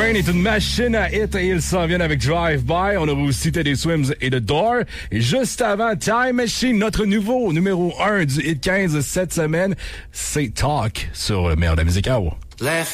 Train est une machine à hit et ils s'en viennent avec Drive By. On aura aussi Teddy Swims et The Door. Et juste avant, Time Machine, notre nouveau numéro 1 du Hit 15 cette semaine, c'est Talk sur Merde à Musique.